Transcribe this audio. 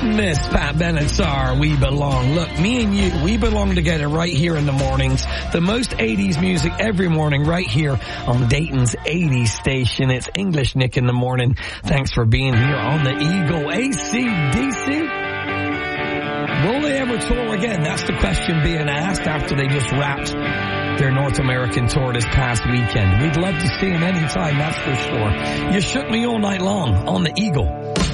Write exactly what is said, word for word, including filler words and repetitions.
Miss Pat Benatar, We Belong. Look, me and you, we belong together right here in the mornings. The most eighties music every morning right here on Dayton's eighties station. It's English Nick in the morning. Thanks for being here on the Eagle. A C D C? Will they ever tour again? That's the question being asked after they just wrapped their North American tour this past weekend. We'd love to see them anytime, that's for sure. You shook me all night long on the Eagle.